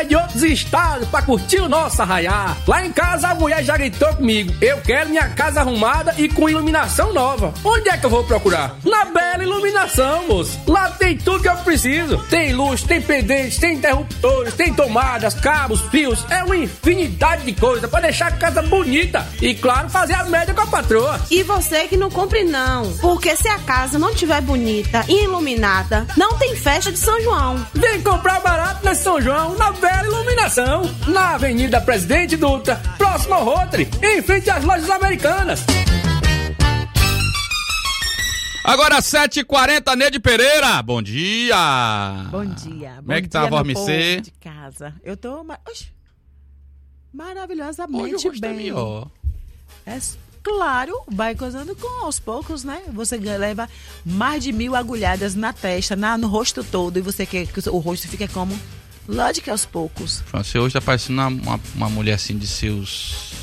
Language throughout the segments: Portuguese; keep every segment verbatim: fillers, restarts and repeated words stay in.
de outros estados pra curtir o nosso arraiá. Lá em casa a mulher já gritou comigo: eu quero minha casa arrumada e com iluminação nova. Onde é que eu vou procurar? Na Bela Iluminação, moço. Lá tem tudo que eu preciso. Tem luz, tem pendentes, tem interruptores, tem tomadas, cabos, fios. É uma infinidade de coisas pra deixar a casa bonita. E claro, fazer a média com a patroa. E você que não compre não, porque se a casa não tiver bonita e iluminada, não tem festa de São João. Vem comprar barato na São João, na Bela Iluminação, na Avenida Presidente Dutra, próximo ao Rotary, em frente às lojas americanas. Agora sete e quarenta, Neide Pereira, bom dia. Bom dia. Como é que tá a Vormicê? De casa. Eu tô oxe, maravilhosamente Hoje o rosto bem. É melhor. É, claro, vai coisando com aos poucos, né? Você leva mais de mil agulhadas na testa, na, no rosto todo, e você quer que o rosto fique como? Lógico que aos poucos. Você hoje tá parecendo uma, uma, uma mulher assim de seus...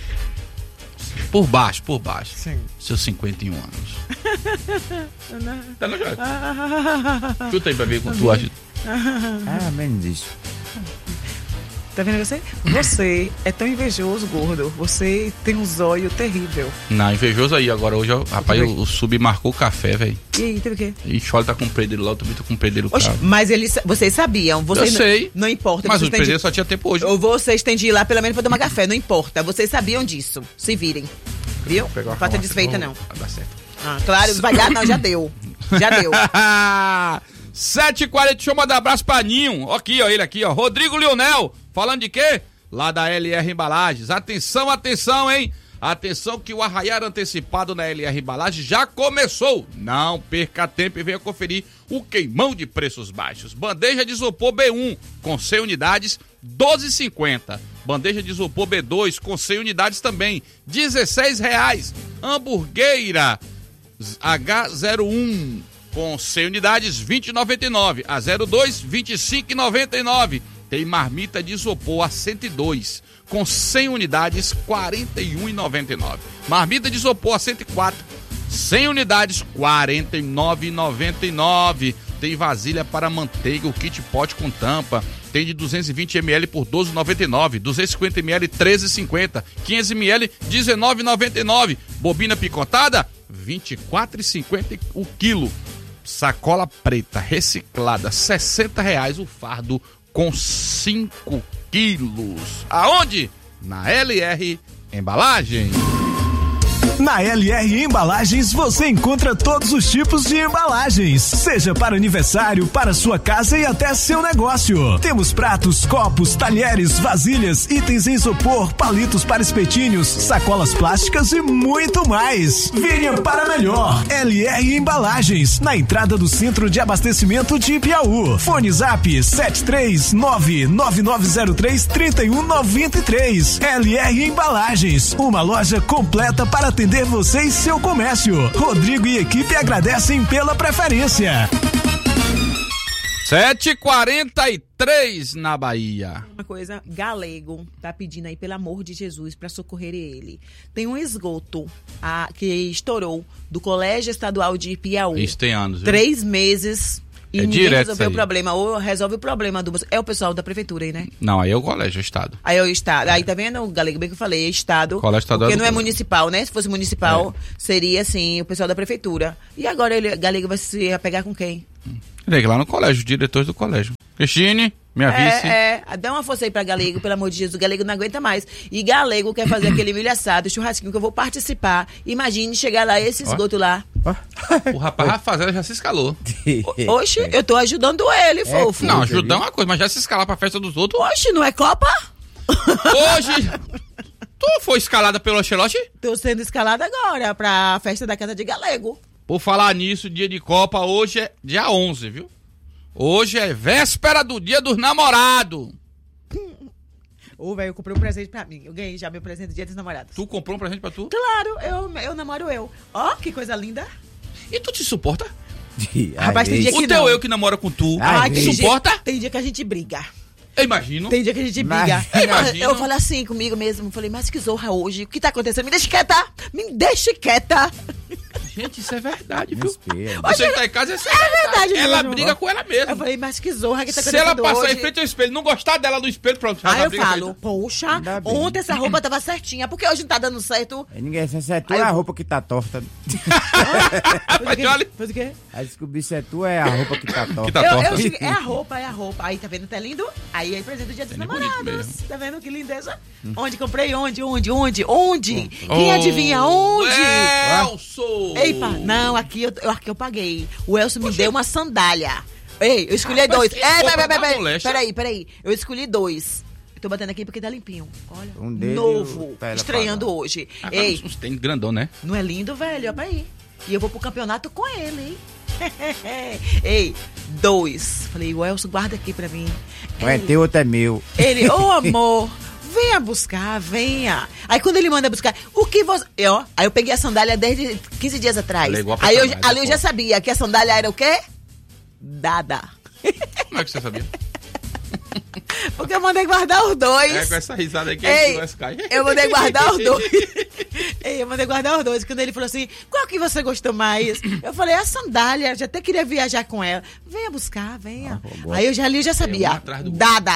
Por baixo, por baixo. Sim. Seus cinquenta e um anos. Tá no jogo. Chuta aí pra ver quanto tu acha. Ah, menos isso. Tá vendo você? Você é tão invejoso, gordo. Você tem um zóio terrível. Não, invejoso aí. Agora hoje, ó, rapaz, o, o sub marcou o café, velho. E aí, teve o quê? E Chole tá com o predeiro lá, eu também tô com o predeiro Oxe, caro. mas eles, vocês sabiam. Vocês Eu sei. Não, não importa. Mas o têm predeiro de, só tinha tempo hoje. Ou vocês têm de ir lá pelo menos pra tomar café. Não importa. Vocês sabiam disso. Se virem. Viu? Não pode ter desfeita, não. Vai dar certo. Ah, claro, vai dar, não, já deu. Já deu. sete e quarenta, deixa eu mandar um abraço pra Ninho. Aqui, ó, ele aqui, ó. Rodrigo Lionel, falando de quê? Lá da L R Embalagens. Atenção, atenção, hein? Atenção que o arraiar antecipado na L R Embalagens já começou. Não perca tempo e venha conferir o queimão de preços baixos. Bandeja de isopor B um com cem unidades, doze reais e cinquenta centavos. Bandeja de isopor B dois com cem unidades também, dezesseis reais. Hamburgueira H zero um com cem unidades, vinte reais e noventa e nove centavos. A zero dois, vinte e cinco reais e noventa e nove centavos. Tem marmita de isopor a cento e dois com cem unidades, quarenta e um reais e noventa e nove centavos. Marmita de isopor a cento e quatro, cem unidades, quarenta e nove reais e noventa e nove centavos. Tem vasilha para manteiga, o kit pote com tampa. Tem de duzentos e vinte mililitros por doze reais e noventa e nove centavos. duzentos e cinquenta mililitros, treze reais e cinquenta centavos. quinhentos mililitros, dezenove reais e noventa e nove centavos. Bobina picotada, vinte e quatro reais e cinquenta centavos o quilo. Sacola preta reciclada, sessenta reais o fardo com cinco quilos. Aonde? Na L R Embalagens. Na L R Embalagens você encontra todos os tipos de embalagens, seja para aniversário, para sua casa e até seu negócio. Temos pratos, copos, talheres, vasilhas, itens em isopor, palitos para espetinhos, sacolas plásticas e muito mais. Venha para melhor. L R Embalagens, na entrada do Centro de Abastecimento de Piauí. Fone Zap sete três nove nove nove zero três três um nove três. L R Embalagens, uma loja completa para atender você e seu comércio. Rodrigo e equipe agradecem pela preferência. sete e quarenta e três na Bahia. Uma coisa, Galego tá pedindo aí, pelo amor de Jesus, para socorrer ele. Tem um esgoto a, que estourou do Colégio Estadual de Piauí. Isso tem anos, viu? Três meses. E é ninguém direto resolveu o problema. Ou resolve o problema do... É o pessoal da prefeitura aí, né? Não, aí é o colégio, é o estado. Aí é o estado. Aí tá vendo, Galego, bem que eu falei, é estado. Colégio estadual. Porque não é do... municipal, né? Se fosse municipal, é. seria, assim, o pessoal da prefeitura. E agora ele, Galego vai se apegar com quem? Liga lá no colégio, os diretores do colégio. Cristine, minha vice. É, é, dá uma força aí pra Galego, pelo amor de Jesus. O Galego não aguenta mais. E Galego quer fazer aquele milho assado, churrasquinho que eu vou participar. Imagine chegar lá, esse esgoto lá. O rapaz Rafaela já se escalou. Oxe, eu tô ajudando ele, fofo. Não, ajudar é uma coisa, mas já se escalar pra festa dos outros. Oxe, não é Copa? Hoje, tu foi escalada pelo Ancelotti? Tô sendo escalada agora pra festa da casa de Galego. Por falar nisso, dia de Copa, hoje é dia onze, viu? Hoje é véspera do dia dos namorados. Ô, velho, eu comprei um presente pra mim. Eu ganhei já meu presente do dia dos namorados. Tu comprou um presente pra tu? Claro, eu, eu namoro eu. Ó, que coisa linda. E tu te suporta? Rapaz, tem dia que o teu não. eu que namora com tu, Ai, te tem suporta? Dia, tem dia que a gente briga. Eu imagino. Tem dia que a gente briga. Imagino. Eu, eu falo assim comigo mesmo. Falei, mas que zorra hoje. O que tá acontecendo? Me deixa quieta. Me deixa quieta. Gente, isso é verdade, viu? Espelho. Você que tá em casa, isso é, É verdade. verdade Ela mesmo. briga com ela mesma. Eu falei, mas que zorra que tá Se ela passar hoje. em frente ao espelho, não gostar dela no espelho, pronto. já Aí tá eu briga falo, feita. poxa, Ainda bem. ontem essa roupa tava certinha, porque hoje não tá dando certo. Aí ninguém sabe se é tu Aí é a eu- roupa que tá torta. Mas olha, Faz o quê? Aí descobri se é tu é a roupa que tá torta. Que tá Eu, torta. eu cheguei- é a roupa, é a roupa. Aí tá vendo, tá lindo? Aí é presente do dia dos Tá bonito namorados. mesmo. Tá vendo que lindeza? Onde comprei? Onde? Onde? Onde? Onde? Quem Oh, adivinha onde? Elson! Eipa, não, aqui eu, aqui eu paguei. O Elson me deu uma sandália. Ei, eu escolhi Rapaz, dois. que Ei, peraí, roupa peraí, da peraí, moléstia. peraí, peraí. Eu escolhi dois. Eu tô batendo aqui porque tá limpinho. Olha, Um dele novo, tá ela estreando paga. hoje. Agora Ei, uns, uns tênis grandão, né? não é lindo, velho? Olha pra aí. E eu vou pro campeonato com ele, hein? Ei, dois. Falei, o Elson, guarda aqui pra mim. Um é Ele- teu, outro é meu. Ele, ô amor, venha buscar, venha. Aí quando ele manda buscar, o que você. Eu, ó, aí eu peguei a sandália desde quinze dias atrás. Ela é igual a Aí eu, personagem, ali eu já pô. sabia que a sandália era o quê? Dada. Como é que você sabia? Porque eu mandei guardar os dois. É com essa risada aqui, Ei, que vai ficar. eu mandei guardar os dois. Ei, eu mandei guardar os dois. Quando ele falou assim, qual que você gostou mais? Eu falei, a sandália, já até queria viajar com ela. Venha buscar, venha. Ah, boa. Aí eu já ali, eu já um sabia. atrás do outro. Dada.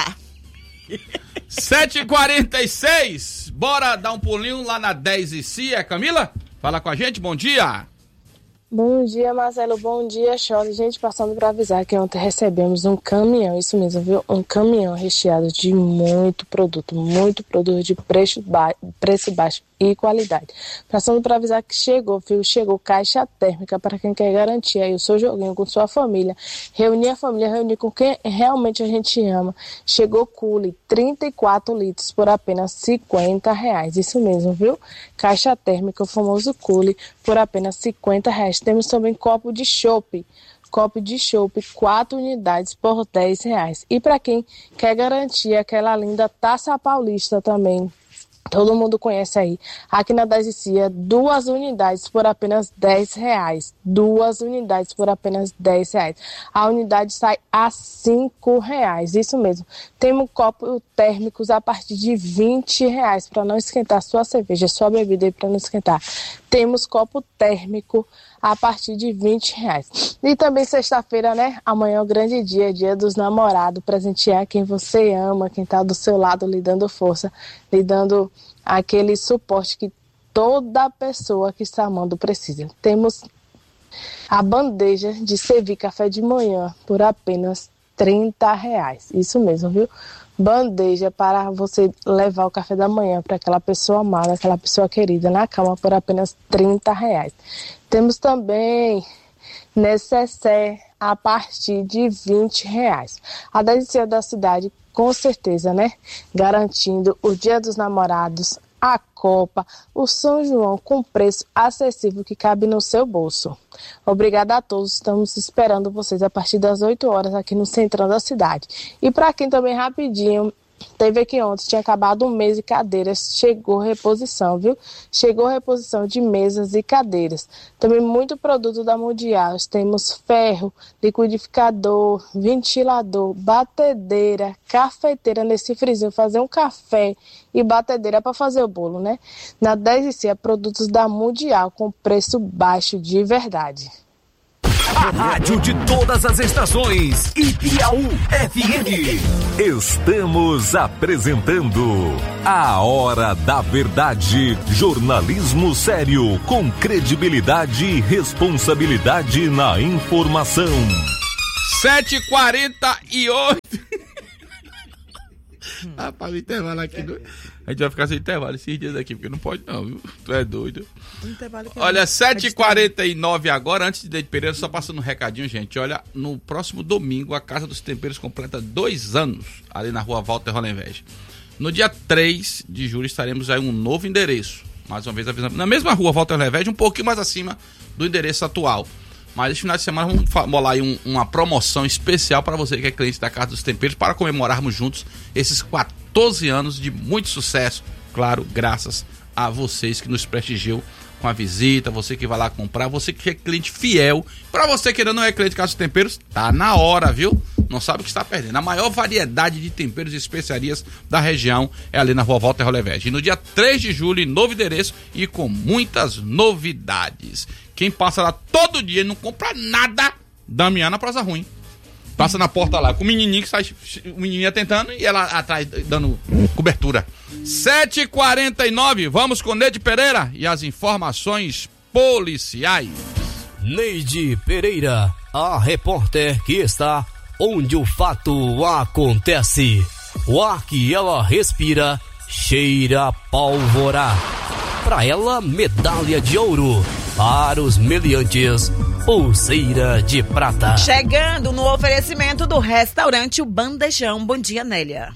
sete e quarenta e seis, bora dar um pulinho lá na dez e C, é Camila? Fala com a gente, bom dia. Bom dia, Marcelo. Bom dia, Xota. Gente, passando para avisar que ontem recebemos um caminhão, isso mesmo, viu? Um caminhão recheado de muito produto, muito produto de preço, ba- preço baixo e qualidade. Passando para avisar que chegou, viu? Chegou caixa térmica para quem quer garantir aí o seu joguinho com sua família. Reunir a família, reunir com quem realmente a gente ama. Chegou Cule, trinta e quatro litros por apenas cinquenta reais. Isso mesmo, viu? Caixa térmica, o famoso Cule, por apenas cinquenta reais. Temos também copo de chopp. Copo de chopp, quatro unidades por dez reais. E para quem quer garantir aquela linda Taça Paulista também, todo mundo conhece aí. Aqui na Dazicia, duas unidades por apenas dez reais. Duas unidades por apenas dez reais. A unidade sai a cinco reais. Isso mesmo. Temos copos térmicos a partir de vinte reais para não esquentar sua cerveja, sua bebida aí para não esquentar. Temos copo térmico a partir de vinte reais. E também sexta-feira, né? Amanhã é o grande dia, dia dos namorados. Presentear quem você ama, quem tá do seu lado, lhe dando força, lhe dando aquele suporte que toda pessoa que está amando precisa. Temos a bandeja de servir café de manhã por apenas trinta reais. Isso mesmo, viu? Bandeja para você levar o café da manhã para aquela pessoa amada, aquela pessoa querida na cama por apenas trinta reais. Temos também necessaire a partir de vinte reais. A Dazicia da cidade, com certeza, né? Garantindo o Dia dos Namorados, a Copa, o São João com preço acessível que cabe no seu bolso. Obrigada a todos, estamos esperando vocês a partir das oito horas aqui no centrão da cidade. E para quem também rapidinho, teve aqui ontem, tinha acabado um mês de cadeiras, chegou reposição, viu? Chegou reposição de mesas e cadeiras. Também muito produto da Mundial. Temos ferro, liquidificador, ventilador, batedeira, cafeteira nesse frizinho, fazer um café e batedeira para fazer o bolo, né? Na dez e C, produtos da Mundial com preço baixo de verdade. A rádio de todas as estações, Ipiaú F M. Estamos apresentando A Hora da Verdade. Jornalismo sério, com credibilidade e responsabilidade na informação. sete e quarenta e oito. Ah, para o intervalo aqui. No... A gente vai ficar sem intervalo esses dias aqui, porque não pode não, viu? Tu é doido. Olha, sete e quarenta e nove agora, antes de Deide Pereira, só passando um recadinho, gente. Olha, no próximo domingo, a Casa dos Temperos completa dois anos, ali na rua Walter Hollenvege. No dia três de julho estaremos aí um novo endereço. Mais uma vez avisando. Na mesma rua Walter Hollenvege, um pouquinho mais acima do endereço atual. Mas esse final de semana vamos bolar aí um, uma promoção especial para você que é cliente da Casa dos Temperos, para comemorarmos juntos esses quatorze anos de muito sucesso. Claro, graças a vocês que nos prestigiam com a visita, você que vai lá comprar, você que é cliente fiel. Para você que ainda não é cliente da Casa dos Temperos, tá na hora, viu? não sabe o que está perdendo. A maior variedade de temperos e especiarias da região é ali na Rua Walter Roleverde. E no dia três de julho, novo endereço e com muitas novidades. Quem passa lá todo dia e não compra nada, Damiana Prosa Ruim. Passa na porta lá com o menininho que sai, o menininho tentando e ela atrás dando cobertura. sete e quarenta e nove, vamos com Neide Pereira e as informações policiais. Neide Pereira, a repórter que está onde o fato acontece. O ar que ela respira cheira a pólvora. Para ela, medalha de ouro. Para os meliantes, pulseira de prata. Chegando no oferecimento do restaurante O Bandejão. Bom dia, Nélia.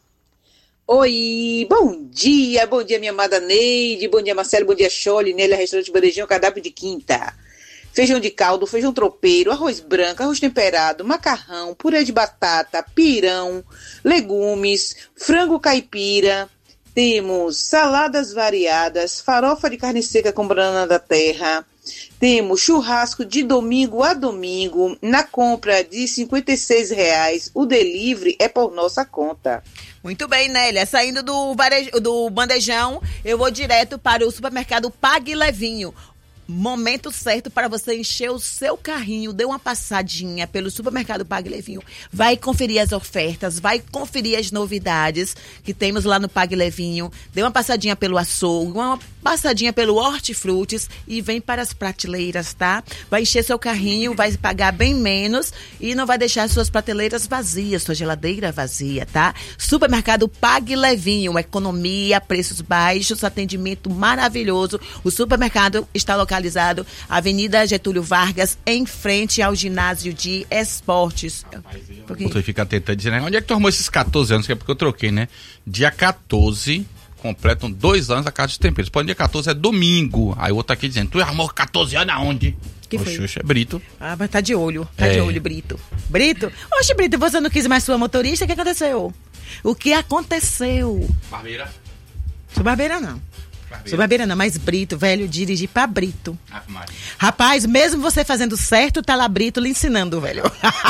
Oi, bom dia, bom dia minha amada Neide, bom dia Marcelo, bom dia Chole, Nélia, restaurante Bandejão, cardápio de quinta. Feijão de caldo, feijão tropeiro, arroz branco, arroz temperado, macarrão, purê de batata, pirão, legumes, frango caipira. Temos saladas variadas, farofa de carne seca com banana da terra. Temos churrasco de domingo a domingo. Na compra de cinquenta e seis reais, o delivery é por nossa conta. Muito bem, Nélia. Saindo do, varejo, do bandejão, eu vou direto para o supermercado Pague Levinho. Momento certo para você encher o seu carrinho. Dê uma passadinha pelo supermercado Pague Levinho. Vai conferir as ofertas, vai conferir as novidades que temos lá no Pague Levinho. Dê uma passadinha pelo açougue, uma passadinha pelo hortifrutis e vem para as prateleiras, tá? Vai encher seu carrinho, vai pagar bem menos e não vai deixar suas prateleiras vazias, sua geladeira vazia, tá? Supermercado Pague Levinho, economia, preços baixos, atendimento maravilhoso. O supermercado está localizado Avenida Getúlio Vargas, em frente ao ginásio de esportes. Você fica tentando dizer, né? Onde é que tu arrumou esses catorze anos? Que é porque eu troquei, né? Dia catorze, completam dois anos a Casa dos Temperos. Pô, dia catorze é domingo. Aí o outro aqui dizendo, tu arrumou catorze anos aonde? Que foi? Oxe, é Brito. Ah, mas tá de olho. Tá é. de olho, Brito. Brito? Oxe, Brito, você não quis mais sua motorista? O que aconteceu? O que aconteceu? Barbeira? Sou barbeira, não. Barbeira. Sou barbeira não, mas Brito, velho, dirigir pra Brito. Ah, rapaz, mesmo você fazendo certo, tá lá Brito lhe ensinando, velho.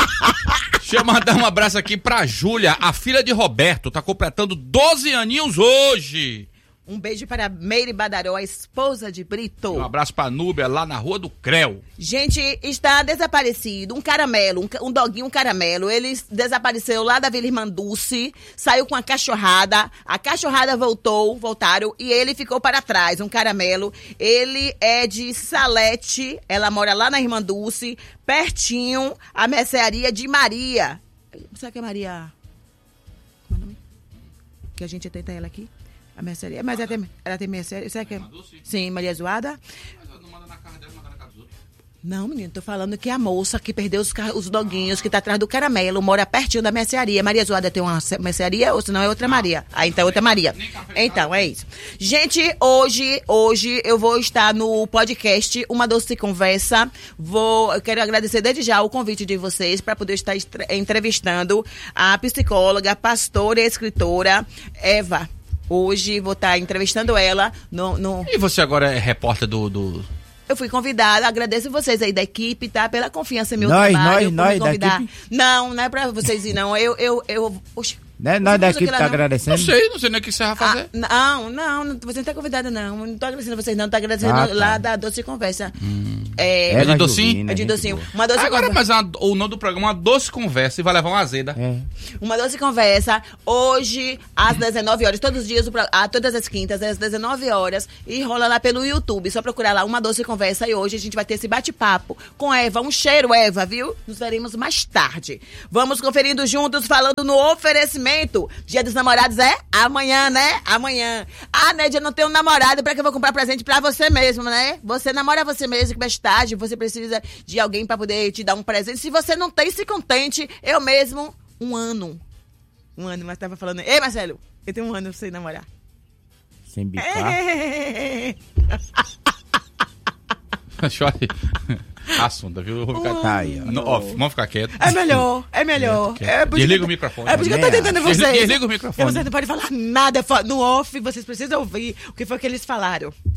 Deixa eu mandar um abraço aqui pra Júlia, a filha de Roberto, tá completando doze aninhos hoje. Um beijo para Meire Badaró, a esposa de Brito. Um abraço pra Núbia, lá na Rua do Creu. Gente, está desaparecido um caramelo, um, um doguinho, um caramelo. Ele desapareceu lá da Vila Irmanduce, saiu com a cachorrada. A cachorrada voltou, voltaram, e ele ficou para trás, um caramelo. Ele é de Salete, ela mora lá na Irmanduce, pertinho, a mercearia de Maria. Sabe que é Maria? Como é o nome? Que a gente tenta ela aqui? A mercearia, mas ela tem, ela tem mercearia, será que é? Sim, Maria Zoada. Mas ela não manda na casa dela, manda na casa dos outros. Não, menino, tô falando que a moça que perdeu os, os doguinhos, que tá atrás do caramelo, mora pertinho da mercearia. Maria Zoada tem uma mercearia, ou senão é outra Maria. Ah, então é outra Maria. Então, é isso. Gente, hoje, hoje eu vou estar no podcast Uma Doce Conversa. Vou, eu quero agradecer desde já o convite de vocês para poder estar entrevistando a psicóloga, pastora e escritora Eva. Hoje vou estar entrevistando ela no, no... E você agora é repórter do... do... Eu fui convidada, agradeço vocês aí da equipe, tá? Pela confiança em meu nós, trabalho. Nós, nós, convidar. da equipe? Não, não é pra vocês ir, não. Eu, eu, eu... Oxe, Né? Nós da equipe tá agradecendo. Não sei, não sei nem o que você vai fazer. Ah, não, não, não, você não tá convidada, não. Não tô agradecendo vocês, não. Tô agradecendo Ah, tá. lá da Doce Conversa. Hum. É, É de nós docinho? Juvina, é de gente docinho. boa. Uma doce Agora, conversa. mas uma- o nome do programa é uma doce conversa e vai levar uma azeda. É. Uma doce conversa, hoje, às dezenove horas, todos os dias, o pro- ah, todas as quintas, às dezenove horas, e rola lá pelo YouTube. Só procurar lá Uma Doce Conversa, e hoje a gente vai ter esse bate-papo com Eva. Um cheiro, Eva, viu? Nos veremos mais tarde. Vamos conferindo juntos, falando no oferecimento. Dia dos Namorados é amanhã, né? Amanhã. Ah, Nédia, eu não tenho um namorado, pra que eu vou comprar presente pra você mesmo, né? Você namora você mesmo, que bestagem, você precisa de alguém pra poder te dar um presente. Se você não tem, se contente. Eu mesmo, um ano. Um ano, mas tava falando... Ei, Marcelo, eu tenho um ano sem namorar. Sem bicar. Chore. Assunto, viu? Eu vou ficar... Tá aí, ó. No off, vamos ficar quieto. É melhor, é melhor. Quieto, É quieto. por isso Desliga que eu- o microfone. É por isso que eu tô tentando Desliga- vocês. desliga o microfone. Você não pode falar nada fo- no off, vocês precisam ouvir o que foi que eles falaram.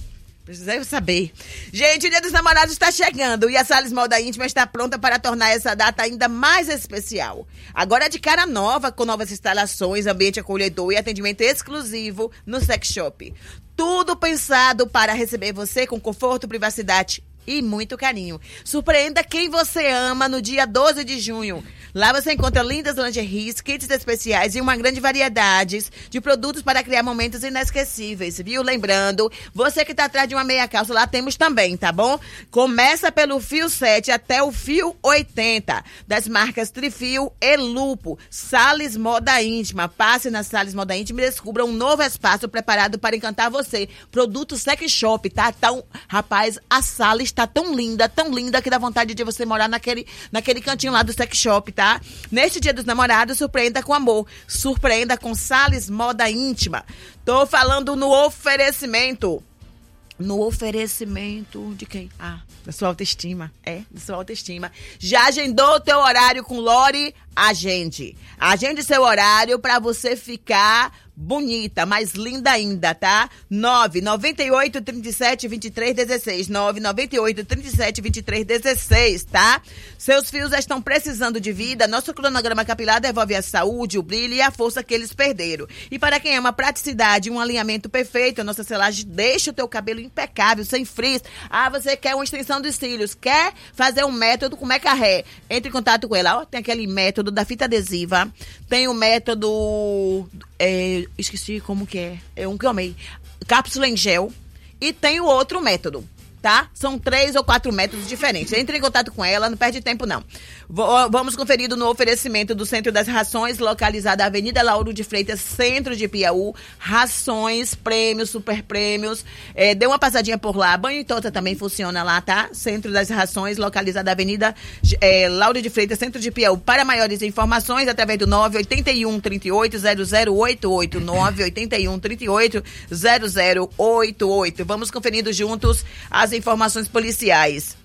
Precisei saber. Gente, o Dia dos Namorados está chegando e a Salles Moda Íntima está pronta para tornar essa data ainda mais especial. Agora de cara nova, com novas instalações, ambiente acolhedor e atendimento exclusivo no Sex Shop. Tudo pensado para receber você com conforto, privacidade e muito carinho. Surpreenda quem você ama no dia doze de junho. Lá você encontra lindas lingeries, kits especiais e uma grande variedade de produtos para criar momentos inesquecíveis, viu? Lembrando, você que tá atrás de uma meia calça, lá temos também, tá bom? Começa pelo fio sete até o fio oitenta, das marcas Trifio e Lupo. Salles Moda Íntima. Passe na Salles Moda Íntima e descubra um novo espaço preparado para encantar você. Produto Sex Shop, tá? Tão, rapaz, a Salles tá tão linda, tão linda que dá vontade de você morar naquele, naquele cantinho lá do Sex Shop, tá? Neste Dia dos Namorados, surpreenda com amor. Surpreenda com Salles Moda Íntima. Tô falando no oferecimento. No oferecimento de quem? Ah, da sua autoestima. É, da sua autoestima. Já agendou o teu horário com Lore? Agende. Agende seu horário pra você ficar bonita, mais linda ainda, tá? nove nove oito, trinta e sete, vinte e três, dezesseis. nove nove oito, trinta e sete, vinte e três, dezesseis, tá? Seus fios já estão precisando de vida. Nosso cronograma capilar devolve a saúde, o brilho e a força que eles perderam. E para quem ama praticidade e um alinhamento perfeito, a nossa selagem deixa o teu cabelo impecável, sem frizz. Ah, você quer uma extensão dos cílios, quer fazer um método com mecarré? Entre em contato com ela. Ó, tem aquele método da fita adesiva, tem o método... É, esqueci como que é. É um que eu amei. Cápsula em gel. E tem o outro método, tá? São três ou quatro métodos diferentes. Entre em contato com ela, não perde tempo, não. V- vamos conferido no oferecimento do Centro das Rações, localizado na Avenida Lauro de Freitas, centro de Piauí. Rações, prêmios, super prêmios. É, dê uma passadinha por lá. Banho e Tota também funciona lá, tá? Centro das Rações, localizado na Avenida é, Lauro de Freitas, centro de Piauí. Para maiores informações, através do nove oito um, trinta e oito, zero zero oito oito. nove oito um, trinta e oito, zero zero oito oito. Vamos conferindo juntos as informações policiais.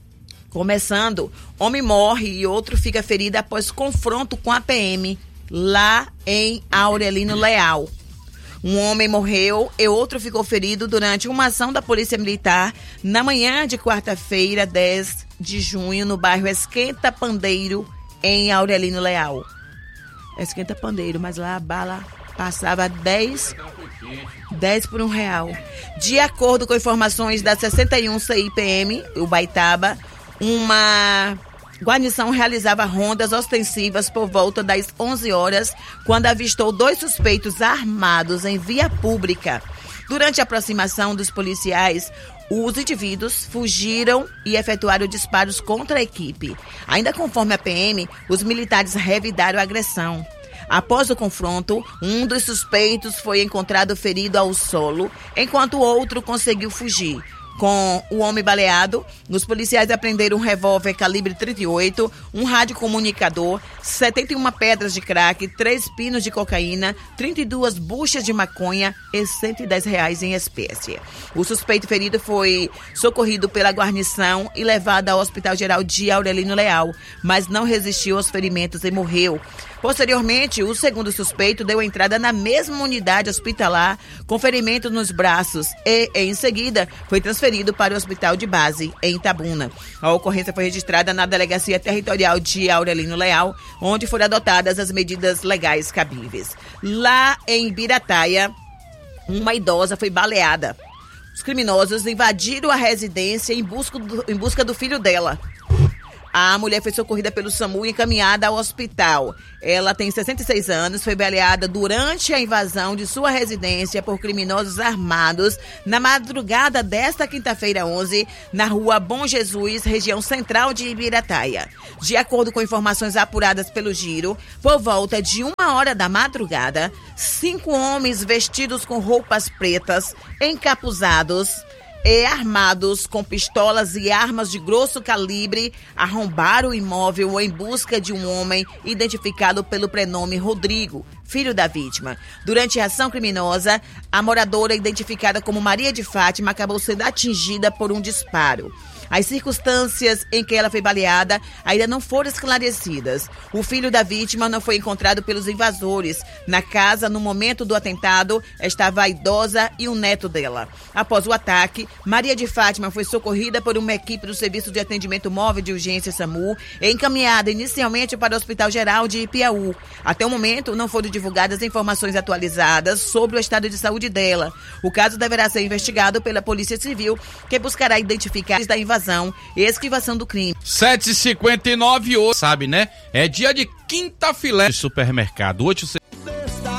Começando, homem morre e outro fica ferido após confronto com a P M lá em Aurelino Leal. Um homem morreu e outro ficou ferido durante uma ação da Polícia Militar na manhã de quarta-feira, dez de junho, no bairro Esquenta Pandeiro, em Aurelino Leal. Esquenta Pandeiro, mas lá a bala passava dez por um real. De acordo com informações da sessenta e um C I P M, o Baitaba, uma guarnição realizava rondas ostensivas por volta das onze horas, quando avistou dois suspeitos armados em via pública. Durante a aproximação dos policiais, os indivíduos fugiram e efetuaram disparos contra a equipe. Ainda conforme a P M, os militares revidaram a agressão. Após o confronto, um dos suspeitos foi encontrado ferido ao solo, enquanto o outro conseguiu fugir. Com o homem baleado, os policiais apreenderam um revólver calibre trinta e oito, um radiocomunicador, setenta e uma pedras de crack, três pinos de cocaína, trinta e duas buchas de maconha e cento e dez reais em espécie. O suspeito ferido foi socorrido pela guarnição e levado ao Hospital Geral de Aurelino Leal, mas não resistiu aos ferimentos e morreu. Posteriormente, o segundo suspeito deu entrada na mesma unidade hospitalar com ferimentos nos braços e, em seguida, foi transferido para o hospital de base, em Itabuna. A ocorrência foi registrada na Delegacia Territorial de Aurelino Leal, onde foram adotadas as medidas legais cabíveis. Lá em Ibirataia, uma idosa foi baleada. Os criminosos invadiram a residência em busca do, em busca do filho dela. A mulher foi socorrida pelo SAMU e encaminhada ao hospital. Ela tem sessenta e seis anos, foi baleada durante a invasão de sua residência por criminosos armados na madrugada desta quinta-feira, onze, na rua Bom Jesus, região central de Ibirataia. De acordo com informações apuradas pelo Giro, por volta de uma hora da madrugada, cinco homens vestidos com roupas pretas, encapuzados e armados com pistolas e armas de grosso calibre, arrombaram o imóvel em busca de um homem identificado pelo prenome Rodrigo, filho da vítima. Durante a ação criminosa, a moradora, identificada como Maria de Fátima, acabou sendo atingida por um disparo. As circunstâncias em que ela foi baleada ainda não foram esclarecidas. O filho da vítima não foi encontrado pelos invasores. Na casa, no momento do atentado, estava a idosa e o neto dela. Após o ataque, Maria de Fátima foi socorrida por uma equipe do Serviço de Atendimento Móvel de Urgência SAMU e encaminhada inicialmente para o Hospital Geral de Piauí. Até o momento, não foram divulgadas informações atualizadas sobre o estado de saúde dela. O caso deverá ser investigado pela Polícia Civil, que buscará identificar da invasão e esquivação do crime. sete e cinquenta e nove hoje, sabe, né? É dia de quinta filé de supermercado. Hoje você